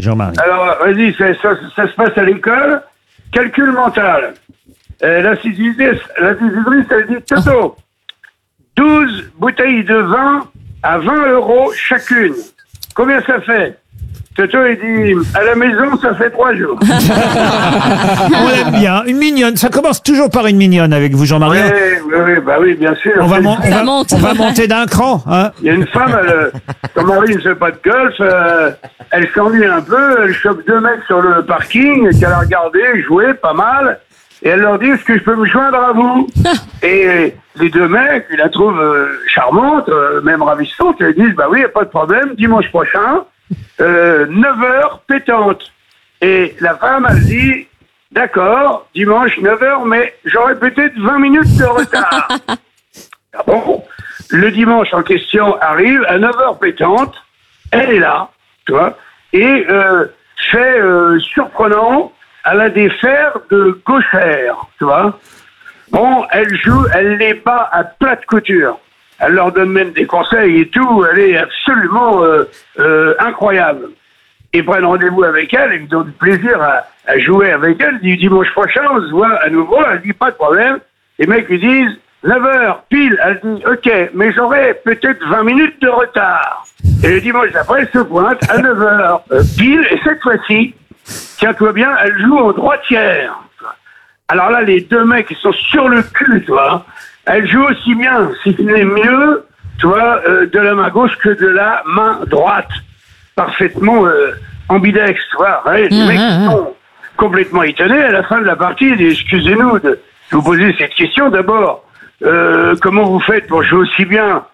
Jean-Marie. Alors, vas-y, ça se passe à l'école. Calcul mental. L'institutrice, elle dit, Toto, 12 bouteilles de vin à 20 € chacune. Combien ça fait? Toto, il dit, à la maison, ça fait 3 jours. On l'aime bien. Une mignonne. Ça commence toujours par une mignonne avec vous, Jean-Marie. Oui, bien sûr. On va monter d'un cran. Hein. Il y a une femme, son mari ne fait pas de golf, elle s'ennuie un peu, elle chope 2 mecs sur le parking, qu'elle a regardé, joué, pas mal, et elle leur dit, est-ce que je peux me joindre à vous? Et les 2 mecs, ils la trouvent charmante, même ravissante, ils disent, bah oui, y a pas de problème, dimanche prochain, 9h pétante. Et la femme, elle dit, d'accord, dimanche 9h, mais j'aurai peut-être 20 minutes de retard. Ah bon? Le dimanche en question arrive à 9h pétante, elle est là, tu vois, et fait surprenant, elle a des fers de gauchère, tu vois. Bon, elle joue, elle les bat à plate couture. Elle leur donne même des conseils et tout, elle est absolument incroyable. Ils prennent rendez-vous avec elle, ils ont du plaisir à jouer avec elle. Du dimanche prochain, on se voit à nouveau, elle dit pas de problème. Les mecs lui disent 9h pile, elle dit ok, mais j'aurai peut-être 20 minutes de retard. Et le dimanche d'après, elle se pointe à 9h pile, et cette fois-ci, tiens-toi bien, elle joue en droitière. Alors là, les 2 mecs, ils sont sur le cul, tu vois. Elle joue aussi bien, si ce n'est mieux, tu vois, de la main gauche que de la main droite. Parfaitement ambidex, tu vois. Ouais, les mecs sont complètement étonnés. À la fin de la partie, ils disent, excusez-nous de vous poser cette question. D'abord, comment vous faites pour jouer aussi bien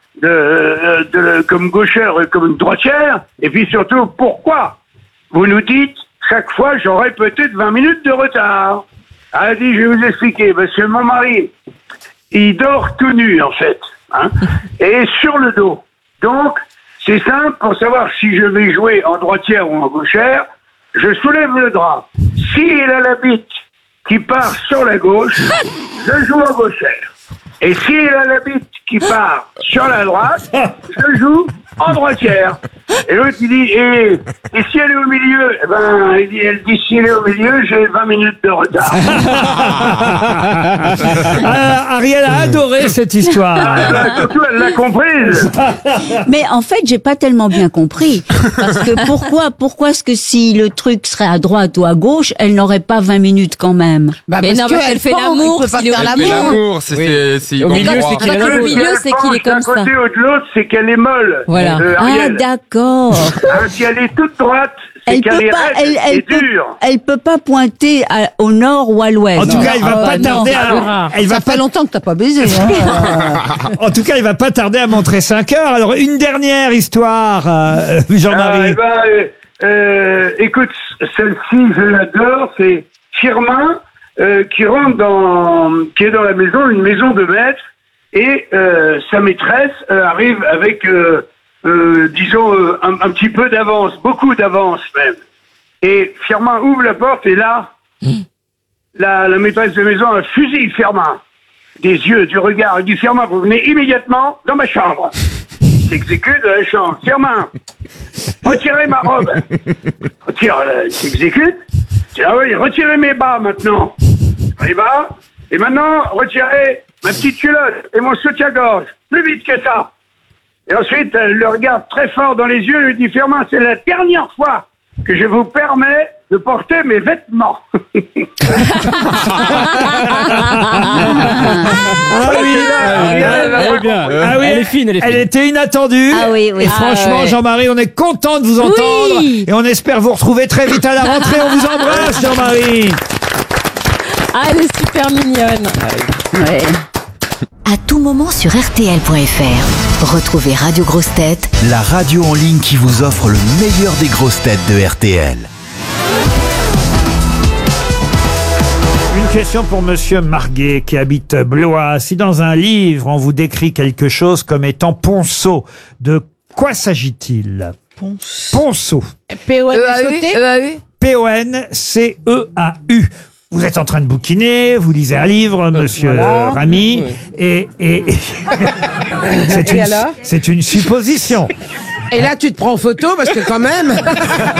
comme gauchère et comme droitière? Et puis surtout, pourquoi vous nous dites, chaque fois, j'aurai peut-être 20 minutes de retard? Elle dit, je vais vous expliquer, parce que mon mari, il dort tout nu, en fait, hein, et sur le dos. Donc, c'est simple, pour savoir si je vais jouer en droitière ou en gauchère, je soulève le drap. S'il a la bite qui part sur la gauche, je joue en gauchère. Et s'il a la bite qui part sur la droite, je joue en droitière. Et l'autre, il dit, et si elle est au milieu? Eh ben, elle dit, si elle est au milieu, j'ai 20 minutes de retard. Ariel a adoré cette histoire. Surtout, elle l'a comprise. Mais en fait, j'ai pas tellement bien compris. Parce que pourquoi est-ce que si le truc serait à droite ou à gauche, elle n'aurait pas 20 minutes quand même? Bah, mais parce non, parce qu'elle fait l'amour. L'amour, c'est au milieu, c'est qu'il est Le milieu, c'est qu'il est comme ça. D'un côté ou de l'autre, c'est qu'elle est molle. Voilà. Ariel. Ah, d'accord. Si elle est toute droite, c'est Elle qu'elle peut est pas, raide et dure. elle peut pas pointer au nord ou à l'ouest. En tout cas, il va pas tarder Ça fait longtemps que t'as pas baisé. En tout cas, il va pas tarder à montrer 5 heures. Alors, une dernière histoire, Jean-Marie. Écoute, celle-ci, je l'adore, c'est Firmin qui rentre qui est dans la maison, une maison de maître, et sa maîtresse arrive avec, disons, un petit peu d'avance, beaucoup d'avance même. Et Firmin ouvre la porte, et là, la maîtresse de maison fusille Firmin. Des yeux, du regard, elle dit, Firmin, vous venez immédiatement dans ma chambre. Il s'exécute dans la chambre. Firmin, retirez ma robe. Il s'exécute. Ah oui, retirez mes bas maintenant. Les bas. Et maintenant, retirez ma petite culotte et mon soutien-gorge. Plus vite que ça. Et ensuite, elle le regarde très fort dans les yeux et lui dit, Firmin, c'est la dernière fois que je vous permets de porter mes vêtements. Elle est fine, elle était inattendue. Ah oui, oui. Et franchement, Jean-Marie, on est content de vous entendre. Et on espère vous retrouver très vite à la rentrée. On vous embrasse, Jean-Marie. Ah, elle est super mignonne. Ouais. À tout moment sur RTL.fr. Retrouvez Radio Grosses Têtes, la radio en ligne qui vous offre le meilleur des grosses têtes de RTL. Une question pour Monsieur Marguet qui habite Blois. Si dans un livre on vous décrit quelque chose comme étant ponceau, de quoi s'agit-il? Ponceau. P-O-N-C-E-A-U. P-O-N-C-E-A-U. Vous êtes en train de bouquiner, vous lisez un livre, Monsieur Ramy, et c'est une supposition. Et là, tu te prends en photo parce que quand même.